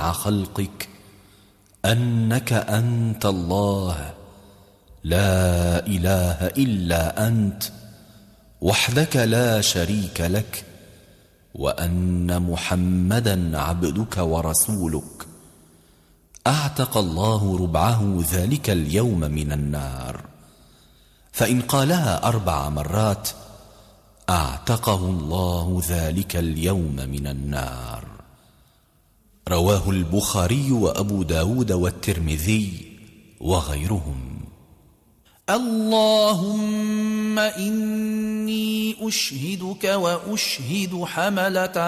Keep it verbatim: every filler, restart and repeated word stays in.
جميع خلقك أنك أنت الله لا إله إلا أنت وحدك لا شريك لك، وأن محمدا عبدك ورسولك، أعتق الله ربعه ذلك اليوم من النار. فإن قالها أربع مرات أعتقه الله ذلك اليوم من النار. رواه البخاري وأبو داود والترمذي وغيرهم. اللهم إني أشهدك وأشهد حملة